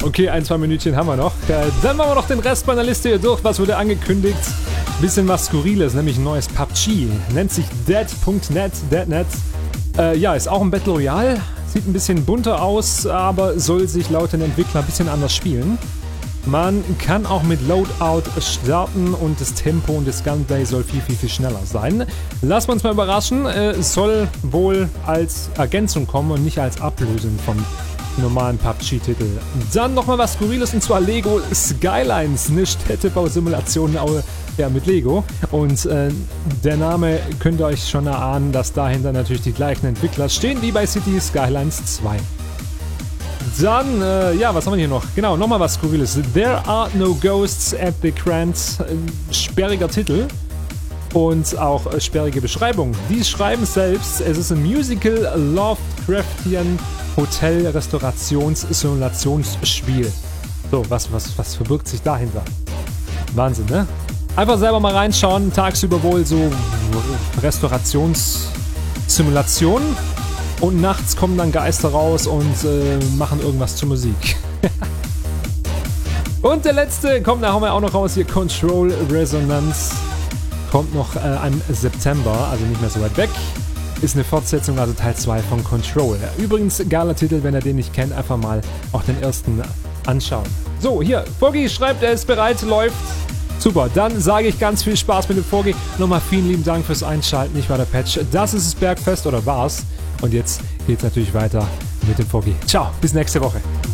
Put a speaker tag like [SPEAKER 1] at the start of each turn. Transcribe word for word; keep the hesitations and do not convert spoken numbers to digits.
[SPEAKER 1] Okay, ein, zwei Minütchen haben wir noch. Äh, dann machen wir noch den Rest meiner Liste hier durch. Was wurde angekündigt? Bisschen was Skurriles, nämlich ein neues P U B G. Nennt sich Dead Punkt net, Deadnet. Äh, ja, ist auch ein Battle Royale. Sieht ein bisschen bunter aus, aber soll sich laut den Entwicklern ein bisschen anders spielen. Man kann auch mit Loadout starten und das Tempo und das Gunplay soll viel, viel, viel schneller sein. Lassen wir uns mal überraschen. Es soll wohl als Ergänzung kommen und nicht als Ablösung vom normalen P U B G-Titel. Dann nochmal was Skurriles und zwar Lego Skylines, eine Städtebausimulation ja, mit Lego. Und äh, der Name könnt ihr euch schon erahnen, dass dahinter natürlich die gleichen Entwickler stehen wie bei City Skylines zwei. Dann, äh, ja, was haben wir hier noch? Genau, nochmal was Skurriles. There are no ghosts at the Grand. Äh, sperriger Titel. Und auch äh, sperrige Beschreibung. Die schreiben selbst, es ist ein Musical Lovecraftian Hotel Restaurations Simulationsspiel. So, was, was, was verbirgt sich dahinter? Wahnsinn, ne? Einfach selber mal reinschauen. Tagsüber wohl so Restaurationssimulationen. Und nachts kommen dann Geister raus und äh, machen irgendwas zur Musik. Und der letzte kommt, da haben wir auch noch raus hier, Control Resonance. Kommt noch äh, im September, also nicht mehr so weit weg. Ist eine Fortsetzung, also Teil zwei von Control. Übrigens, geiler Titel, wenn ihr den nicht kennt, einfach mal auch den ersten anschauen. So, hier, Foggy schreibt, er ist bereit, läuft. Super, dann sage ich ganz viel Spaß mit dem Foggy. Nochmal vielen lieben Dank fürs Einschalten. Ich war der Patch. Das ist das Bergfest, oder war's? Und jetzt geht's natürlich weiter mit dem Foggy. Ciao, bis nächste Woche.